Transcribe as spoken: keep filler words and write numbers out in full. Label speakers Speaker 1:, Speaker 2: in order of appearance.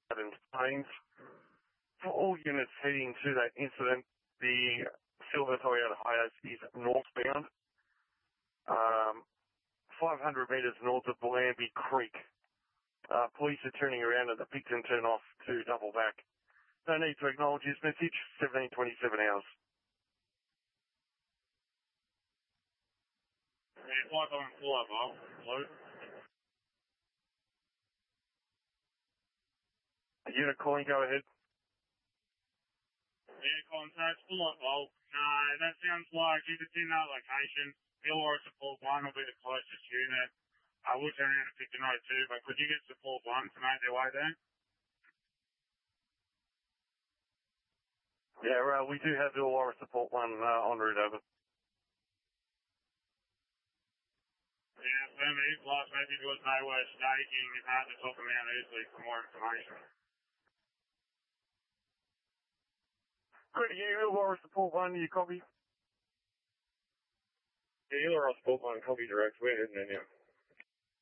Speaker 1: and Plains. For all units heading to that incident, the Silver Toyota Hiace is northbound, um, five hundred metres north of Bellambi Creek. Uh, police are turning around at the Picton turn off to double back. No need to acknowledge this message, seventeen twenty-seven hours.
Speaker 2: Yeah, five on four, Bob. Hello.
Speaker 1: Unit calling, go ahead.
Speaker 2: Yeah, contact, full up, Bob. No, that sounds like if it's in that location, Illawarra Support one will be the closest unit. I will turn around to fifteen oh two, but could you get Support one to make their way there?
Speaker 1: Yeah, uh, we do have Illawarra Support one uh, en route over.
Speaker 2: Yeah, for me, plus maybe if it was nowhere staking, it's hard to talk them out easily for more information.
Speaker 1: Good, yeah, Illawarra Support one, you copy?
Speaker 3: Yeah, Illawarra Support one, copy direct. We're heading in now.